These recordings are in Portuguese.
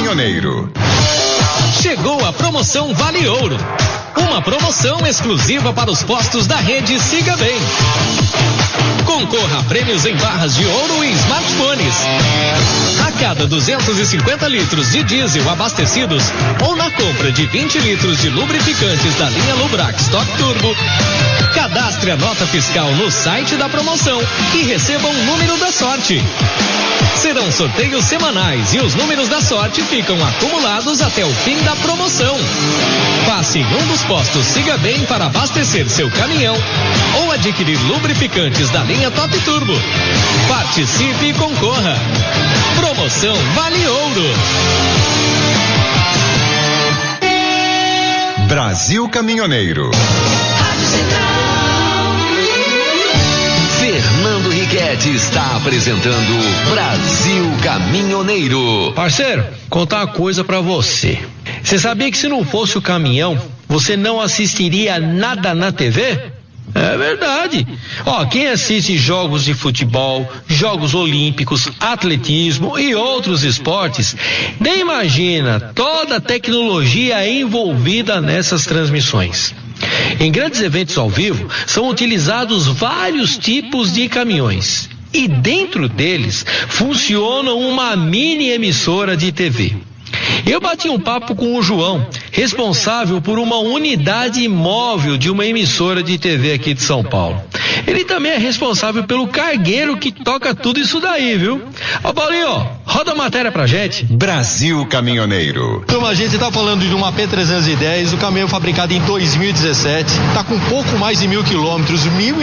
Caminhoneiro. Chegou a promoção Vale Ouro. Uma promoção exclusiva para os postos da rede Siga Bem. Concorra a prêmios em barras de ouro e smartphones. A cada 250 litros de diesel abastecidos ou na compra de 20 litros de lubrificantes da linha Lubrax Top Turbo, cadastre a nota fiscal no site da promoção e receba um número da sorte. Serão sorteios semanais e os números da sorte ficam acumulados até o fim da promoção. Passe em um dos postos Siga Bem para abastecer seu caminhão ou adquirir lubrificantes da linha Top Turbo. Participe e concorra. Promoção Vale Ouro. Brasil Caminhoneiro. Fernando Riquetti está apresentando Brasil Caminhoneiro. Parceiro, contar uma coisa pra você. Você sabia que se não fosse o caminhão, você não assistiria nada na TV? É verdade. Quem assiste jogos de futebol, jogos olímpicos, atletismo e outros esportes, nem imagina toda a tecnologia envolvida nessas transmissões. Em grandes eventos ao vivo, são utilizados vários tipos de caminhões. E dentro deles, funciona uma mini emissora de TV. Eu bati um papo com o João, responsável por uma unidade móvel de uma emissora de TV aqui de São Paulo. Ele também é responsável pelo cargueiro que toca tudo isso daí, viu? Paulinho, roda a matéria pra gente. Brasil Caminhoneiro. Turma, a gente tá falando de uma P310, o caminhão fabricado em 2017, tá com pouco mais de 1.000 quilômetros,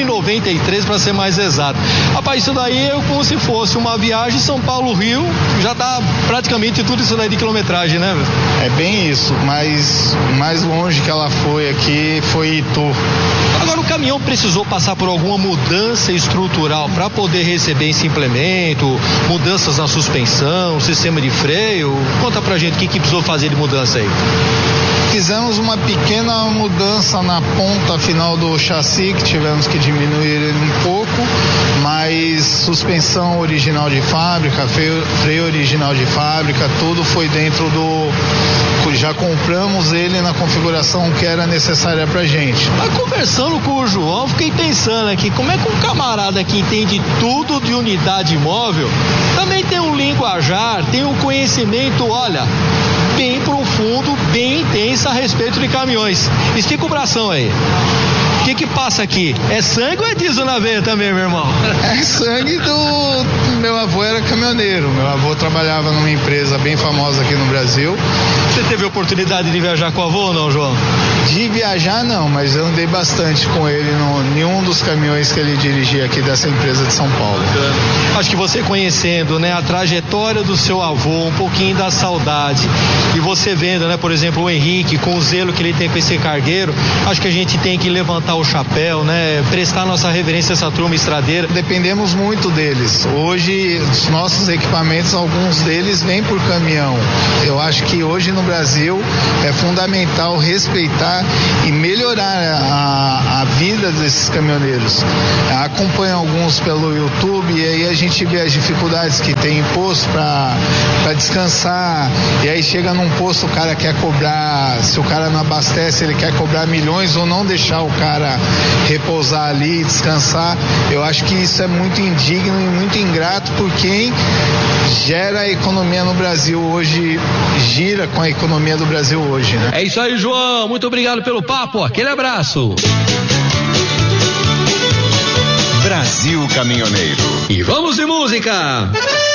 1.093 para ser mais exato. Rapaz, isso daí é como se fosse uma viagem São Paulo-Rio, já tá praticamente tudo isso daí de quilometragem, né? É bem isso, mas mais longe que ela foi aqui foi Itu. Agora, o caminhão precisou passar por alguma mudança estrutural para poder receber esse implemento, mudanças na suspensão, sistema de freio? Conta pra gente o que precisou fazer de mudança aí. Fizemos uma pequena mudança na ponta final do chassi, que tivemos que diminuir ele um pouco, mas suspensão original de fábrica, freio original de fábrica, tudo foi dentro do... Já compramos ele na configuração que era necessária pra gente. Mas conversando com o João, fiquei pensando aqui, como é que um camarada que entende tudo de unidade móvel, também tem um linguajar, tem um conhecimento, olha, bem profundo, bem intenso a respeito de caminhões. Estica o bração aí. O que passa aqui? É sangue ou é diesel na veia também, meu irmão? É sangue do... Meu avô era caminhoneiro. Meu avô trabalhava numa empresa bem famosa aqui no Brasil. Você teve a oportunidade de viajar com o avô ou não, João? De viajar não, mas eu andei bastante com ele em nenhum dos caminhões que ele dirigia aqui dessa empresa de São Paulo. Acho que você conhecendo, né, a trajetória do seu avô, um pouquinho da saudade, e você vendo, né, por exemplo, o Henrique, com o zelo que ele tem com esse cargueiro, acho que a gente tem que levantar o chapéu, né, prestar nossa reverência a essa turma estradeira. Dependemos muito deles. Hoje, os nossos equipamentos, alguns deles vêm por caminhão. Eu acho que hoje no Brasil é fundamental respeitar e melhorar a vida desses caminhoneiros. Acompanho alguns pelo YouTube e aí a gente vê as dificuldades que tem imposto para descansar, e aí chega num posto, o cara quer cobrar, se o cara não abastece, ele quer cobrar milhões ou não deixar o cara repousar ali, descansar. Eu acho que isso é muito indigno e muito ingrato por quem gera a economia no Brasil hoje, gira com a economia do Brasil hoje, né? É isso aí, João, muito obrigado pelo papo, aquele abraço. Brasil Caminhoneiro. E vamos de música.